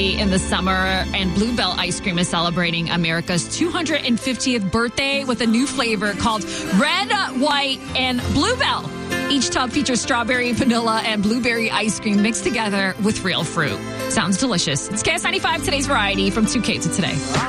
in the summer, and Bluebell ice cream is celebrating America's 250th birthday with a new flavor called Red, White, and Bluebell. Each tub features strawberry, vanilla, and blueberry ice cream mixed together with real fruit. Sounds delicious. It's KS95, today's variety from 2K to today.